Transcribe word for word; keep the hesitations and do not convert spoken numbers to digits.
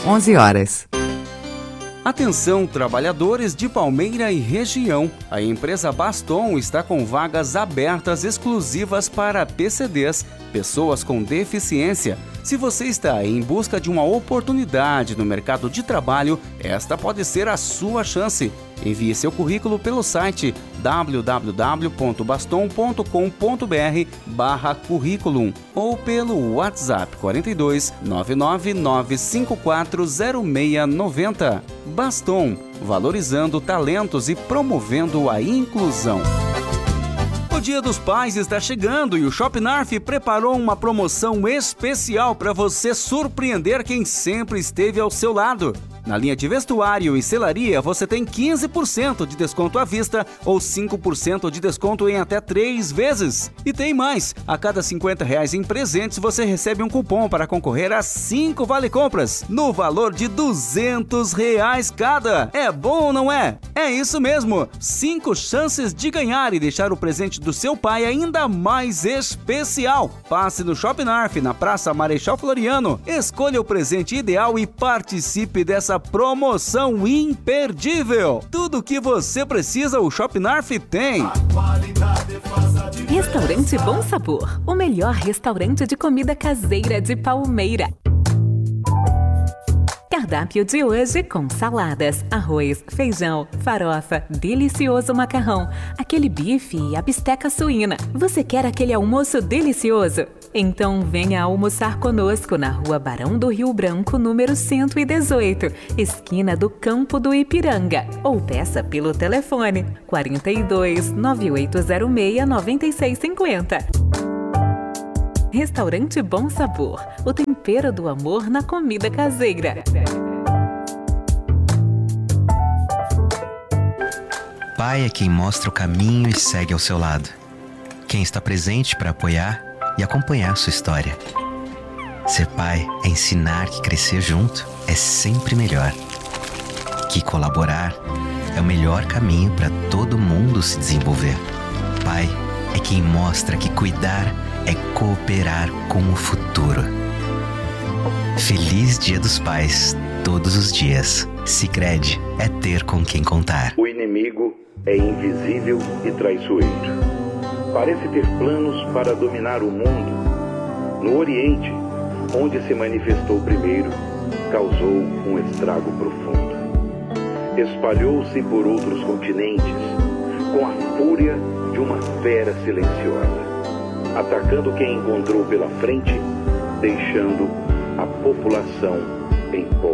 onze horas. Atenção, trabalhadores de Palmeira e região. A empresa Baston está com vagas abertas exclusivas para P C Ds, pessoas com deficiência. Se você está em busca de uma oportunidade no mercado de trabalho, esta pode ser a sua chance. Envie seu currículo pelo site w w w ponto baston ponto com ponto b r barra currículum ou pelo WhatsApp quarenta e dois, nove nove nove cinco quatro zero seis nove zero. Baston, valorizando talentos e promovendo a inclusão. O Dia dos Pais está chegando e o Shopnarf preparou uma promoção especial para você surpreender quem sempre esteve ao seu lado. Na linha de vestuário e selaria, você tem quinze por cento de desconto à vista ou cinco por cento de desconto em até três vezes. E tem mais! A cada cinquenta reais em presentes, você recebe um cupom para concorrer a cinco vale-compras, no valor de duzentos reais cada. É bom ou não é? É isso mesmo! cinco chances de ganhar e deixar o presente do seu pai ainda mais especial. Passe no Shopnarf, na Praça Marechal Floriano, escolha o presente ideal e participe dessa promoção imperdível. Tudo o que você precisa, o Shopnarf tem. Restaurante Bom Sabor, o melhor restaurante de comida caseira de Palmeira. Cardápio de hoje com saladas, arroz, feijão, farofa, delicioso macarrão, aquele bife e a bisteca suína. Você quer aquele almoço delicioso? Então venha almoçar conosco na Rua Barão do Rio Branco, número cento e dezoito, esquina do Campo do Ipiranga. Ou peça pelo telefone quarenta e dois, nove oito zero seis, nove seis cinco zero. Restaurante Bom Sabor, o tempero do amor na comida caseira. Pai é quem mostra o caminho e segue ao seu lado. Quem está presente para apoiar e acompanhar sua história. Ser pai é ensinar que crescer junto é sempre melhor. Que colaborar é o melhor caminho para todo mundo se desenvolver. Pai é quem mostra que cuidar é cooperar com o futuro. Feliz Dia dos Pais, todos os dias. Sicredi é ter com quem contar. O inimigo é invisível e traiçoeiro. Parece ter planos para dominar o mundo. No Oriente, onde se manifestou primeiro, causou um estrago profundo. Espalhou-se por outros continentes, com a fúria de uma fera silenciosa, atacando quem encontrou pela frente, deixando a população em pó.